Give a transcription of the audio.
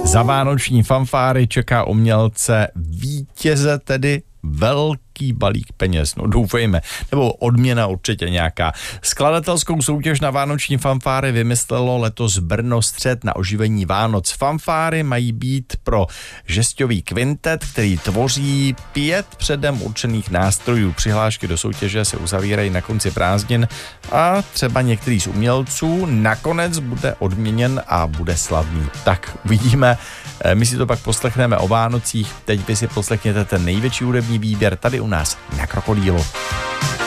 Za vánoční fanfáry čeká umělce vítěze, tedy velký balík peněz, no doufejme, nebo odměna určitě nějaká. Skladatelskou soutěž na vánoční fanfáry vymyslelo letos Brno Střed na oživení Vánoc. Fanfáry mají být pro žesťový kvintet, který tvoří 5 předem určených nástrojů. Přihlášky do soutěže se uzavírají na konci prázdnin a třeba některý z umělců nakonec bude odměněn a bude slavný. Tak uvidíme, my si to pak poslechneme o Vánocích, teď vy si poslechněte ten největší hudební výběr tady u nás na Krokodýlu.